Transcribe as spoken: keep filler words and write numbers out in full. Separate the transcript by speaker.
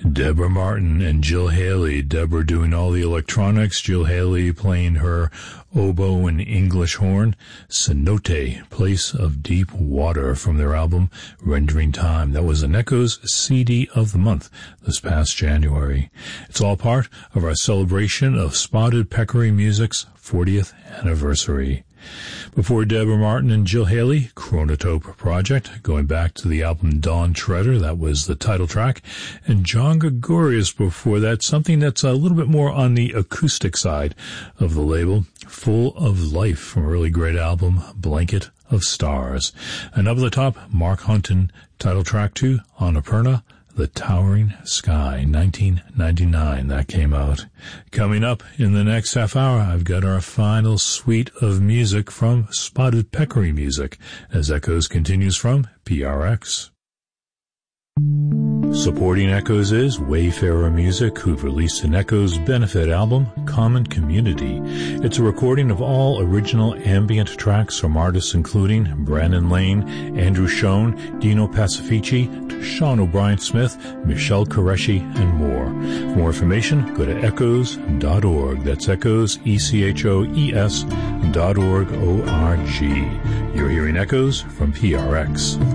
Speaker 1: Deborah Martin and Jill Haley. Deborah doing all the electronics, Jill Haley playing her oboe and English horn. Cenote, Place of Deep Water, from their album Rendering Time. That was an Echoes C D of the month this past January. It's all part of our celebration of Spotted Peccary Music's fortieth anniversary. Before Deborah Martin and Jill Haley, Chronotope Project, going back to the album Dawn Treader, that was the title track, and John Gregorius before that, something that's a little bit more on the acoustic side of the label, Full of Life, from a really great album, Blanket of Stars. And up at the top, Mark Hunton, title track two, Annapurna, The Towering Sky, nineteen ninety-nine, that came out. Coming up in the next half hour, I've got our final suite of music from Spotted Peccary Music, as Echoes continues from P R X. Supporting Echoes is Wayfarer Music, who've released an Echoes benefit album, Common Community. It's a recording of all original ambient tracks from artists including Brandon Lane, Andrew Schoen, Dino Pacifici, Sean O'Brien Smith, Michelle Qureshi, and more. For more information, go to echoes dot org. That's Echoes, E C H O E S dot org, O R G. You're hearing Echoes from P R X.